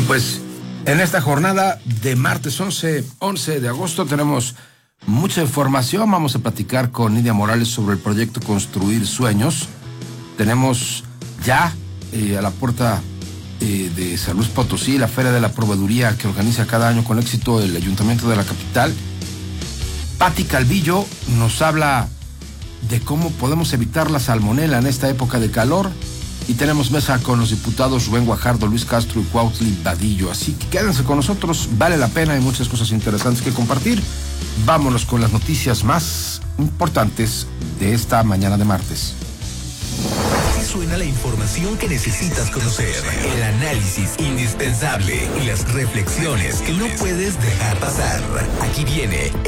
Pues en esta jornada de martes 11 de agosto tenemos mucha información. Vamos a platicar con Nidia Morales sobre el proyecto Construir Sueños. Tenemos ya a la puerta de San Luis Potosí la Feria de la Proveeduría que organiza cada año con éxito el Ayuntamiento de la capital. Pati Calvillo nos habla de cómo podemos evitar la salmonela en esta época de calor. Y tenemos mesa con los diputados Rubén Guajardo, Luis Castro y Cuautli Vadillo. Así que quédense con nosotros, vale la pena, hay muchas cosas interesantes que compartir. Vámonos con las noticias más importantes de esta mañana de martes. Así suena la información que necesitas conocer, el análisis indispensable y las reflexiones que no puedes dejar pasar. Aquí viene